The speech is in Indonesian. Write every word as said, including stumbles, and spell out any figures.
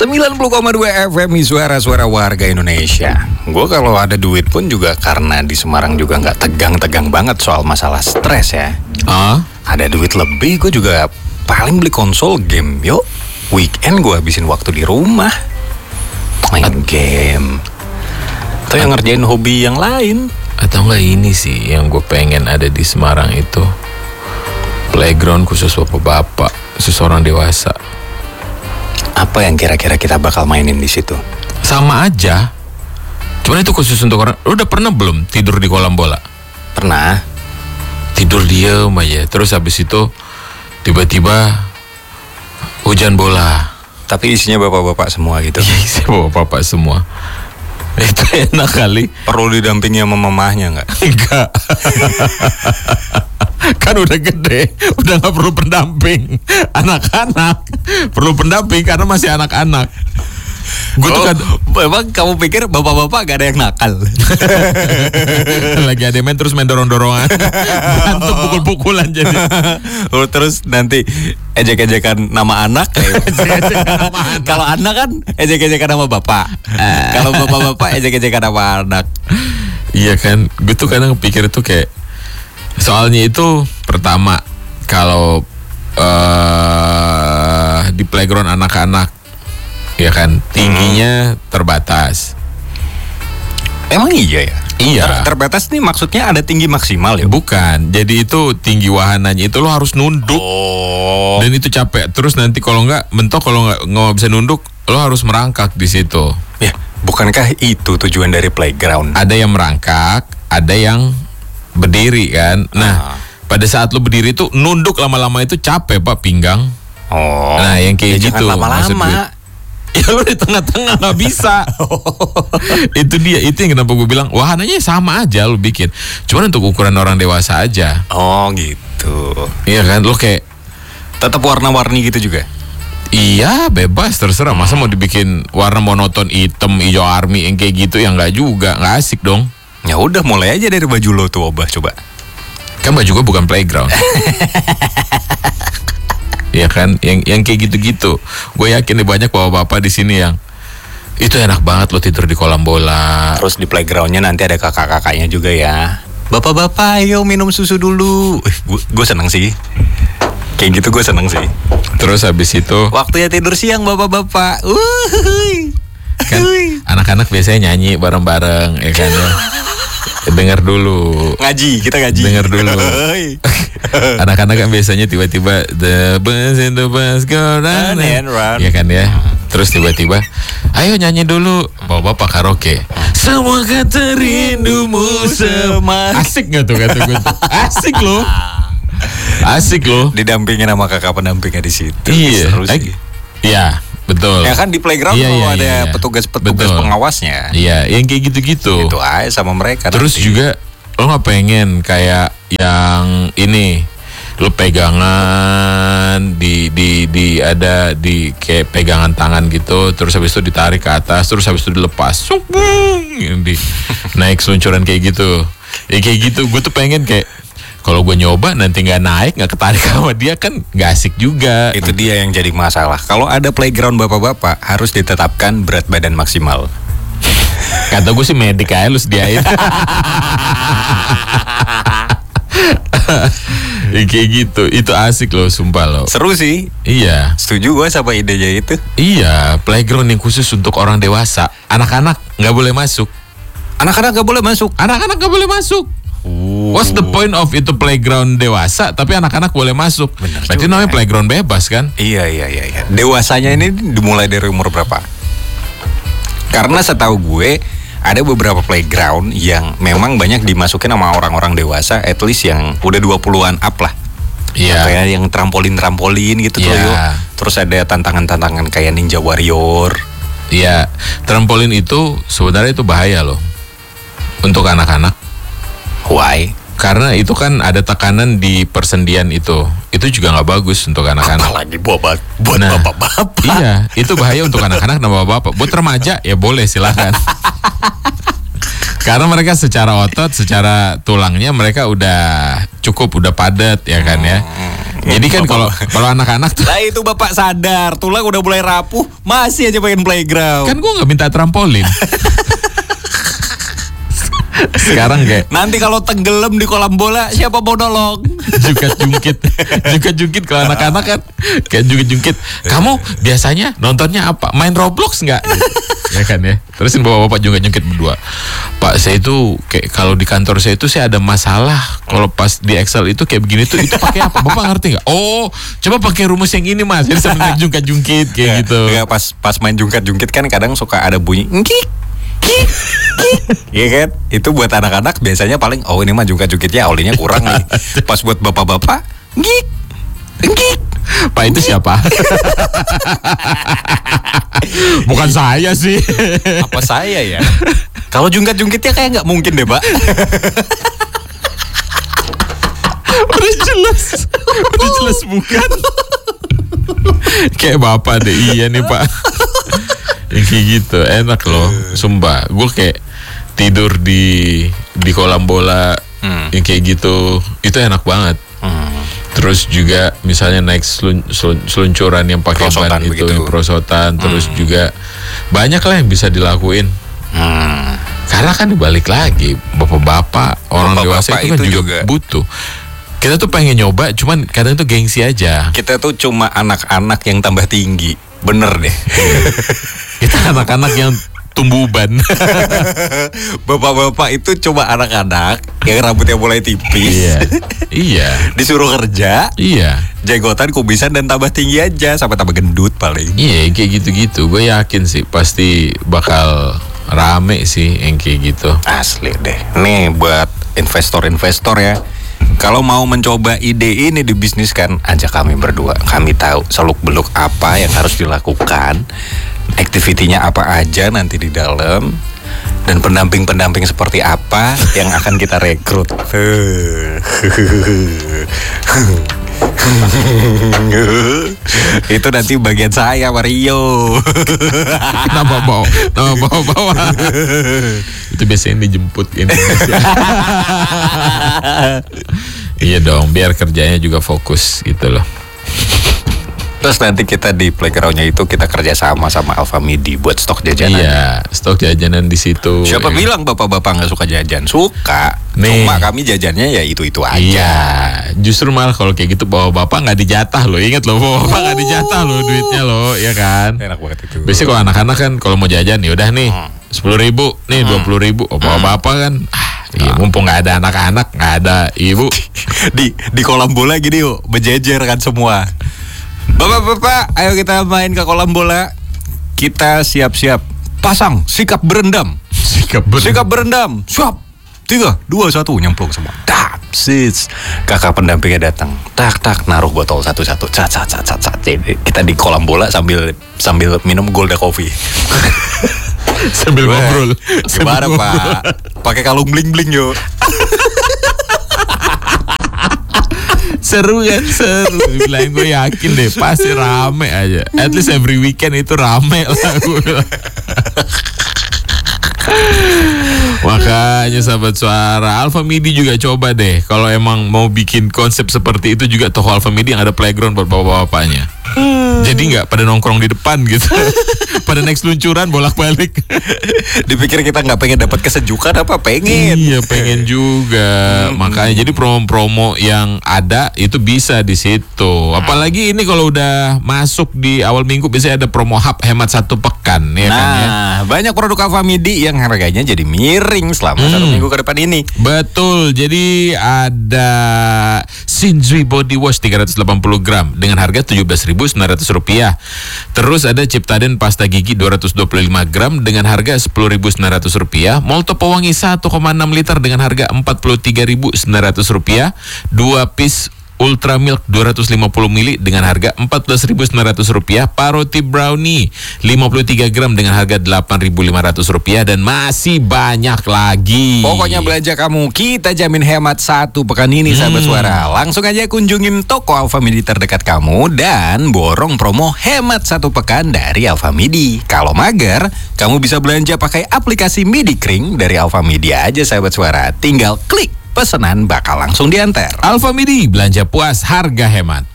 sembilan puluh koma dua F M suara-suara warga Indonesia. Gue kalau ada duit pun juga karena di Semarang juga nggak tegang-tegang banget soal masalah stres ya. Ah? Ada duit lebih, gue juga paling beli konsol game. Yuk, weekend gue habisin waktu di rumah main game. Atau yang ngerjain hobi yang lain. Atau enggak ini sih yang gue pengen ada di Semarang itu, playground khusus bapak-bapak, khusus orang dewasa. Apa yang kira-kira kita bakal mainin di situ? Sama aja. Cuman itu khusus untuk orang. Lu udah pernah belum tidur di kolam bola? Pernah. Tidur diem aja. Terus habis itu tiba-tiba hujan bola. Tapi isinya bapak-bapak semua gitu. Iya, isinya bapak-bapak semua. Itu enak kali. Perlu didampingi sama mamahnya nggak? Enggak. Kan udah gede, udah gak perlu pendamping. Anak-anak perlu pendamping karena masih anak-anak. Gue tuh oh, kan, memang kamu pikir bapak-bapak gak ada yang nakal? lagi ada main terus main dorong-dorongan, berantem pukul-pukulan jadi. Oh, terus nanti ejek-ejekan nama anak. Kalau anak kan ejek-ejekan nama bapak. Kalau bapak-bapak ejek-ejekan nama anak. Iya kan, gue tuh kadang pikir tuh kayak, soalnya itu pertama kalau uh, di playground anak-anak, ya kan tingginya hmm. terbatas. Emang iya ya? Iya. Ter- terbatas nih maksudnya ada tinggi maksimal ya? Bukan. Jadi itu tinggi wahananya itu lo harus nunduk. Oh. Dan itu capek. Terus nanti kalau nggak mentok, kalau nggak nggak bisa nunduk, lo harus merangkak di situ. Ya, bukankah itu tujuan dari playground? Ada yang merangkak, ada yang berdiri kan. Nah, ah. pada saat lo berdiri tuh nunduk lama-lama itu capek pak pinggang. Oh. Nah, yang kayak ya, gitu. Jangan lama-lama. Ya lo di tengah-tengah nggak bisa. Itu dia, itu yang kenapa gue bilang wahananya sama aja lo bikin. Cuman untuk ukuran orang dewasa aja. Oh gitu. Iya kan, lo kayak tetap warna-warni gitu juga. Iya bebas terserah. Masa mau dibikin warna monoton hitam, hijau army yang kayak gitu ya nggak juga, nggak asik dong. Ya udah mulai aja dari baju lo tuh Obah coba. Kan baju gue bukan playground. Ya kan, yang yang kayak gitu-gitu. Gue yakin nih banyak bapak-bapak di sini yang itu enak banget lo tidur di kolam bola. Terus di playgroundnya nanti ada kakak-kakaknya juga ya. Bapak-bapak, ayo minum susu dulu. Eh, gue seneng sih. Kayak gitu gue seneng sih. Terus habis itu waktunya tidur siang bapak-bapak. Uhuy. Kan anak-anak biasanya nyanyi bareng-bareng, ya kan ya. Dengar dulu. Ngaji, kita ngaji. Dengar dulu. Anak-anak kan biasanya tiba-tiba the bus in the bus go round and round. Ya kan ya. Terus tiba-tiba, ayo nyanyi dulu. Bawa-bawa karaoke. Semua kata rindumu semua. Asik nggak tuh kata gue? Asik loh. Asik loh. Didampingin sama kakak pendampingnya di situ. Iya. Seru sih. Iya. Betul. Ya kan di playground iya, kalau iya, ada iya. petugas-petugas Betul. pengawasnya. Iya, yang kayak gitu-gitu. Itu aja sama mereka. Terus nanti. Juga lo nggak pengen kayak yang ini, lo pegangan di di di ada di kayak pegangan tangan gitu, terus habis itu ditarik ke atas, terus habis itu dilepas, di naik seluncuran kayak gitu. Ya kayak gitu, gue tuh pengen kayak kalau gue nyoba nanti nggak naik, nggak ketarik sama dia kan nggak asik juga. Itu dia yang jadi masalah. Kalau ada playground bapak-bapak harus ditetapkan berat badan maksimal. Kata gue sih medik aja lu sediain. Ya, kayak gitu, itu asik loh, sumpah loh. Seru sih. Iya. Setuju gue sama idenya itu. Iya, playground yang khusus untuk orang dewasa. Anak-anak nggak boleh masuk. Anak-anak nggak boleh masuk. Anak-anak nggak boleh masuk. Uh. What's the point of itu playground dewasa tapi anak-anak boleh masuk? Bener Berarti juga, namanya ya. Playground bebas kan? Iya iya iya. iya. Dewasanya ini dimulai dari umur berapa? Karena setahu gue ada beberapa playground yang memang banyak dimasukin sama orang-orang dewasa, at least yang udah dua puluhan up lah. Iya. Kayak yang trampolin-trampolin gitu tuh yuk. Terus ada tantangan-tantangan kayak Ninja Warrior. Iya. Trampolin itu sebenarnya itu bahaya loh untuk anak-anak. Why? Karena itu kan ada tekanan di persendian itu. Itu juga nggak bagus untuk anak-anak. Apalagi buat buat nah, bapak-bapak. Iya, itu bahaya untuk anak-anak dan bapak-bapak. Buat remaja ya boleh silakan. Karena mereka secara otot, secara tulangnya mereka udah cukup, udah padat ya kan ya. Jadi kan kalau kalau anak-anak tuh Lah itu bapak sadar, tulang udah mulai rapuh, masih aja pengen playground. kan gue nggak minta trampolin. Sekarang kayak Nanti kalau tenggelam di kolam bola, siapa mau nolong? jungkat jungkit, jungkat jungkit kalau anak-anak kan kayak jungkit jungkit. Kamu biasanya nontonnya apa? Main Roblox nggak? Ya kan ya. Terusin bapak-bapak jungkat jungkit berdua. Pak, saya itu kayak kalau di kantor saya itu saya ada masalah. Kalau pas di Excel itu kayak begini tuh itu pakai apa? Bapak ngerti nggak? Oh, coba pakai rumus yang ini mas. Jadi sambil jungkat jungkit kayak gitu. Enggak, pas pas main jungkat jungkit kan kadang suka ada bunyi ngik. Iya kan? Itu buat anak-anak biasanya paling oh ini mah jungkat-jungkitnya olinya kurang nih. Pas buat bapak-bapak, ngik. Ngik. Pak itu siapa? Bukan saya sih. Apa saya ya? Kalau jungkat-jungkitnya kayak nggak mungkin deh, Pak. Udah jelas. Udah jelas bukan. Kayak bapak deh. Iya nih, Pak. Yang kayak gitu enak loh, sumpah. Gue kayak tidur di di kolam bola hmm. yang kayak gitu, itu enak banget. Hmm. Terus juga misalnya naik selun, selun, seluncuran yang pakai ban itu, yang perosotan. Hmm. Terus juga banyak lah yang bisa dilakuin. Hmm. Karena kan dibalik lagi, bapak-bapak orang bapak, dewasa bapak itu kan itu juga, juga butuh. Kita tuh pengen nyoba, cuman kadang tuh gengsi aja. Kita tuh cuma anak-anak yang tambah tinggi. Bener deh. Kita anak-anak yang tumbuh ban. Bapak-bapak itu cuma anak-anak yang rambutnya mulai tipis. Iya. Iya. Disuruh kerja. Iya. Jenggotan, kumisan dan tambah tinggi aja sampai tambah gendut paling. Iya, kayak gitu-gitu. Gue yakin sih pasti bakal rame sih yang kayak gitu. Asli deh. Nih buat investor-investor ya. Kalau mau mencoba ide ini dibisniskan, ajak kami berdua. Kami tahu seluk-beluk apa yang harus dilakukan, aktivitinya apa aja nanti di dalam, dan pendamping-pendamping seperti apa yang akan kita rekrut. Itu nanti bagian saya, Mario. Nama bawa, nama bawa bawa. Itu biasanya dijemput Indonesia. Iya dong, biar kerjanya juga fokus gitu loh. Terus nanti kita di playgroundnya itu kita kerja sama sama Alfamidi buat stok jajanan. Iya, stok jajanan di situ. Siapa ya. Bilang bapak-bapak nggak suka jajan? Suka. Nih. Cuma kami jajannya ya itu-itu aja. Iya, justru malah kalau kayak gitu bawa bapak nggak dijatah loh. Ingat loh, bawa bapak nggak dijatah loh duitnya loh, ya kan? Enak banget itu. Biasanya kalau anak-anak kan kalau mau jajan ya udah nih sepuluh ribu, nih dua puluh ribu. Oh, bawa bapak kan. Ah, iya, mumpung nggak ada anak-anak, nggak ada ibu. di di kolam bola gini yuk, berjejer kan semua. Bapak-bapak, ayo kita main ke kolam bola. Kita siap-siap. Pasang, sikap berendam. Sikap berendam. Sikap berendam. Siap. Tiga, dua, satu, nyemplung semua. Tap, sits. Kakak pendampingnya datang. Tak, tak, naruh botol satu-satu. Cat, cat, cat, cat, cat. Kita di kolam bola sambil sambil minum Golda Coffee. Sambil ngobrol. Gimana Pak? Pakai kalung bling-bling yuk. Seru kan, seru. Bilang gue yakin deh pasti rame aja. At least every weekend itu rame lah gue bilang. Makanya sahabat suara, Alfamidi juga coba deh. Kalau emang mau bikin konsep seperti itu juga toko Alfamidi yang ada playground buat bapak-bapaknya. Hmm. Jadi nggak pada nongkrong di depan gitu. Pada next luncuran bolak-balik. Dipikir kita nggak pengen dapat kesejukan apa? Pengen. Iya, pengen juga. Hmm. Makanya jadi promo-promo yang ada itu bisa di situ. Apalagi ini kalau udah masuk di awal minggu biasanya ada promo hub hemat satu pekan ya nah, kan ya. Banyak produk Alfamidi yang harganya jadi miring selama hmm. satu minggu ke depan ini. Betul. Jadi ada Shinzui Body Wash tiga ratus delapan puluh gram dengan harga tujuh belas ribu sembilan ratus rupiah. Terus ada Ciptaden pasta gigi dua ratus dua puluh lima gram dengan harga sepuluh ribu sembilan ratus rupiah. Molto pewangi satu koma enam liter dengan harga empat puluh tiga ribu sembilan ratus rupiah. Dua piece Ultra Milk dua ratus lima puluh mililiter dengan harga empat belas ribu sembilan ratus rupiah. Paroti Brownie lima puluh tiga gram dengan harga delapan ribu lima ratus rupiah. Dan masih banyak lagi. Pokoknya belanja kamu kita jamin hemat satu pekan ini hmm. sahabat suara. Langsung aja kunjungin toko Alfamidi terdekat kamu dan borong promo hemat satu pekan dari Alfamidi. Kalau mager, kamu bisa belanja pakai aplikasi Midi Kring dari Alfamidi aja sahabat suara. Tinggal klik, pesanan bakal langsung diantar. Alfamidi, belanja puas, harga hemat.